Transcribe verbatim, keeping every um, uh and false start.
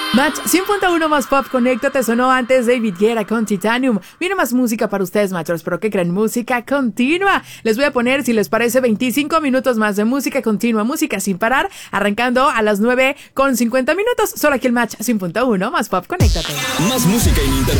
Match cien punto uno más pop, conéctate, sonó antes David Guetta con Titanium. Viene más música para ustedes, machos, pero ¿qué creen? Música continua. Les voy a poner, si les parece, veinticinco minutos más de música continua, música sin parar, arrancando a las nueve con cincuenta minutos, solo aquí el Match cien punto uno más pop, conéctate. Más música ininterrumpida.